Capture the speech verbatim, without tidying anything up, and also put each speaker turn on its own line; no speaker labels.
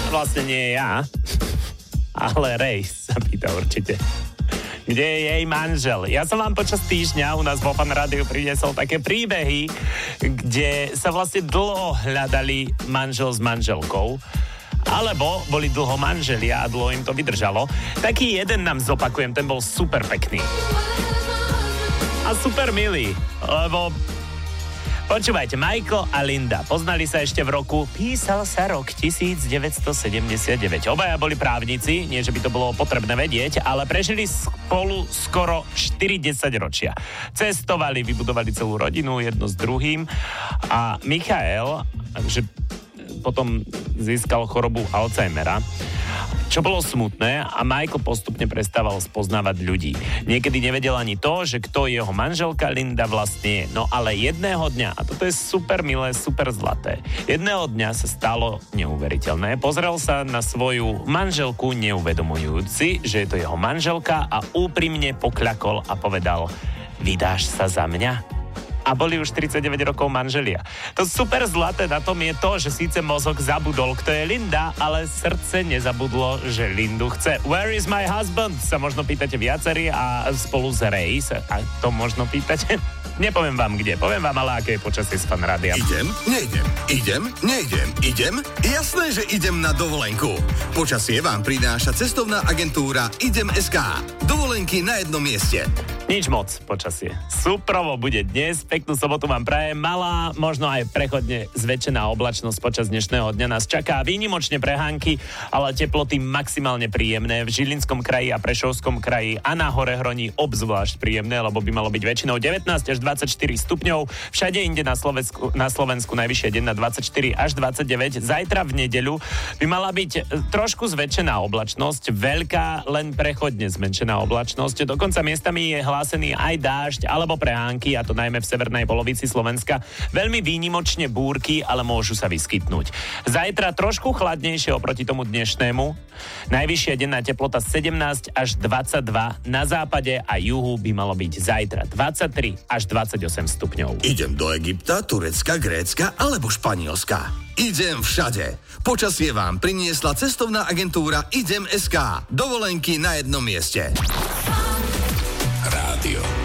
vlastne nie ja, ale Ray sa pýta určite. Kde je jej manžel? Ja som vám počas týždňa u nás vo Fan Rádiu priniesol také príbehy, kde sa vlastne dlho hľadali manžel s manželkou, alebo boli dlho manželia a dlho im to vydržalo. Taký jeden nám zopakujem, ten bol super pekný. A super milý, lebo počúvajte, Michael a Linda poznali sa ešte v roku, písal sa rok devätnásťstosedemdesiatdeväť. Obaja boli právnici, nie že by to bolo potrebné vedieť, ale prežili spolu skoro štyri desaťročia. Cestovali, vybudovali celú rodinu, jedno s druhým a Michael, že potom získal chorobu Alzheimera, čo bolo smutné a Michael postupne prestával spoznávať ľudí. Niekedy nevedel ani to, že kto je jeho manželka Linda vlastne je. No ale jedného dňa, a toto je super milé, super zlaté, jedného dňa sa stalo neuveriteľné. Pozrel sa na svoju manželku neuvedomujúci, že je to jeho manželka a úprimne pokľakol a povedal: vydáš sa za mňa? A boli už tridsaťdeväť rokov manželia. To super zlaté na tom je to, že síce mozog zabudol, kto je Linda, ale srdce nezabudlo, že Lindu chce. Where is my husband? Sa možno pýtate viacerí a spolu s Ray sa a to možno pýtate. Nepoviem vám kde, poviem vám ale aké je počasie z Fan Rádia.
Idem, nejdem, idem, nejdem, idem. Jasné, že idem na dovolenku. Počasie vám prináša cestovná agentúra Idem bodka es ká. Dovolenky na jednom mieste.
Nič moc počasie. Súprovo bude dnes, peknú sobotu vám prajem. Malá, možno aj prechodne zväčšená oblačnosť počas dnešného dňa nás čaká. Výnimočne prehánky, ale teploty maximálne príjemné. V Žilinskom kraji a Prešovskom kraji a na Hore Hroní obzvlášť príjemné, lebo by malo byť väčšinou devätnásť až dvadsaťštyri stupňov. Všade inde na Slovensku, na Slovensku najvyššia denná dvadsaťštyri až dvadsaťdeväť. Zajtra v nedeľu by mala byť trošku zväčšená oblačnosť, veľká, len prechodne zmenšená oblačnosť. Dokonca miestami je hlásený aj dážď alebo prehánky, a to najmä v severnej polovici Slovenska. Veľmi výnimočne búrky, ale môžu sa vyskytnúť. Zajtra trošku chladnejšie oproti tomu dnešnému. Najvyššia denná teplota sedemnásť až dvadsaťdva. Na západe a juhu by malo byť zajtra dvadsaťtri až dvadsaťosem stupňov.
Idem do Egypta, Turecka, Grécka alebo Španielska. Idem všade. Počasie vám priniesla cestovná agentúra Idem bodka es ká. Dovolenky na jednom mieste. Rádio